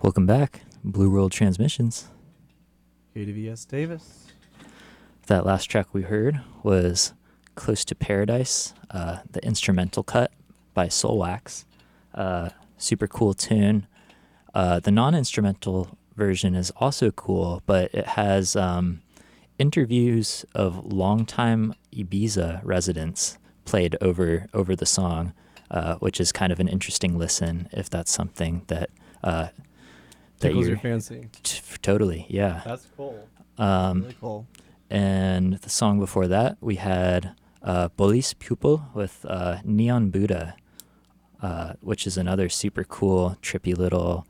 Welcome back, Blue World Transmissions. KDVS Davis. That last track we heard was Close to Paradise, the instrumental cut by Soulwax. Super cool tune. The non-instrumental version is also cool, but it has interviews of longtime Ibiza residents played over the song, which is kind of an interesting listen if that's something that Tickles your fancy. Totally, yeah. That's cool. Really cool. And the song before that, we had Bolis Pupil with Neon Buddha, which is another super cool, trippy little,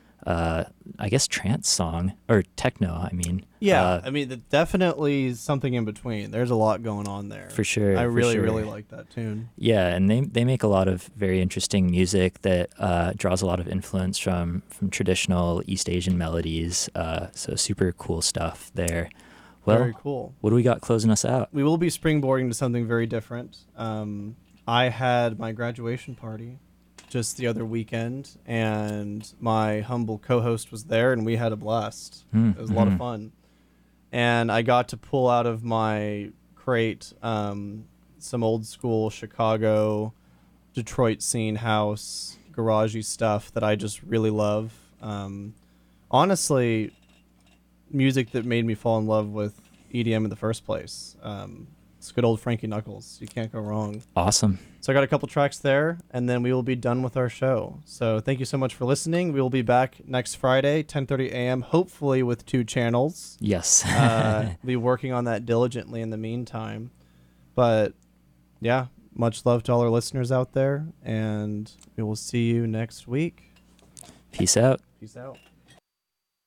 I guess, trance song, or techno, I mean. Yeah, definitely something in between. There's a lot going on there. For sure. I really like that tune. Yeah, and they make a lot of very interesting music that draws a lot of influence from traditional East Asian melodies, so super cool stuff there. Well, very cool. What do we got closing us out? We will be springboarding to something very different. I had my graduation party just the other weekend, and my humble co-host was there, and we had a blast. It was a lot of fun. And I got to pull out of my crate some old school Chicago, Detroit scene house, garagey stuff that I just really love. Honestly, music that made me fall in love with EDM in the first place. It's good old Frankie Knuckles. You can't go wrong. Awesome. So I got a couple tracks there, and then we will be done with our show. So thank you so much for listening. We will be back next Friday, 10:30 a.m., hopefully with 2 channels. Yes. Be working on that diligently in the meantime. But, yeah, much love to all our listeners out there, and we will see you next week. Peace out. Peace out.